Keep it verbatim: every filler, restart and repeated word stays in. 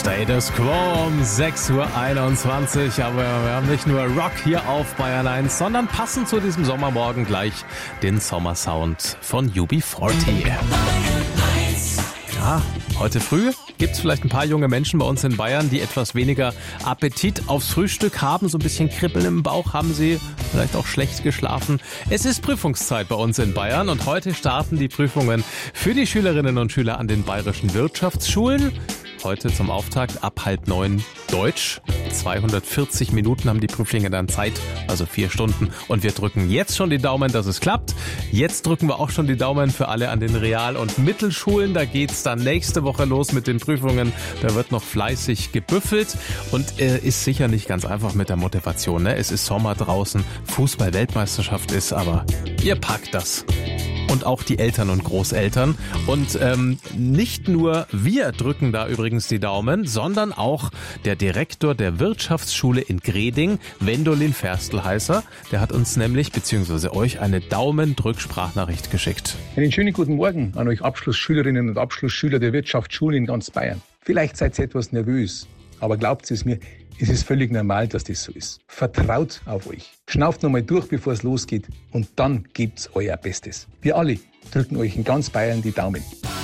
Status Quo um sechs Uhr einundzwanzig. Aber wir haben nicht nur Rock hier auf Bayern eins, sondern passend zu diesem Sommermorgen gleich den Sommersound von U B vierzig. Ja, heute früh gibt es vielleicht ein paar junge Menschen bei uns in Bayern, die etwas weniger Appetit aufs Frühstück haben. So ein bisschen Kribbeln im Bauch haben sie, vielleicht auch schlecht geschlafen. Es ist Prüfungszeit bei uns in Bayern und heute starten die Prüfungen für die Schülerinnen und Schüler an den bayerischen Wirtschaftsschulen. Heute zum Auftakt ab halb neun Deutsch. zweihundertvierzig Minuten haben die Prüflinge dann Zeit, also vier Stunden. Und wir drücken jetzt schon die Daumen, dass es klappt. Jetzt drücken wir auch schon die Daumen für alle an den Real- und Mittelschulen. Da geht's dann nächste Woche los mit den Prüfungen. Da wird noch fleißig gebüffelt und äh, ist sicher nicht ganz einfach mit der Motivation. Ne? Es ist Sommer draußen, Fußball-Weltmeisterschaft ist, aber ihr packt das. Und auch die Eltern und Großeltern. Und ähm, nicht nur wir drücken da übrigens die Daumen, sondern auch der Direktor der Wirtschaftsschule in Greding, Wendolin Ferstelheißer, der hat uns nämlich, beziehungsweise euch, eine Daumendrück-Sprachnachricht geschickt. Einen schönen guten Morgen an euch Abschlussschülerinnen und Abschlussschüler der Wirtschaftsschule in ganz Bayern. Vielleicht seid ihr etwas nervös, aber glaubt es mir, es ist völlig normal, dass das so ist. Vertraut auf euch. Schnauft nochmal durch, bevor es losgeht und dann gebt's euer Bestes. Wir alle drücken euch in ganz Bayern die Daumen.